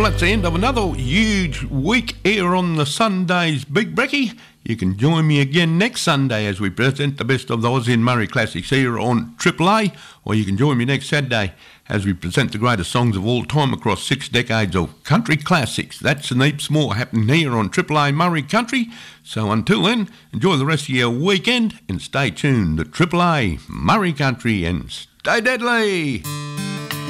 Well, that's the end of another huge week here on the Sunday's Big Brekkie. You can join me again next Sunday as we present the best of the Aussie and Murray classics here on Triple A, or you can join me next Saturday as we present the greatest songs of all time across 6 decades of country classics. That's and heaps more happening here on Triple A Murray Country. So until then, enjoy the rest of your weekend and stay tuned to Triple A Murray Country and stay deadly.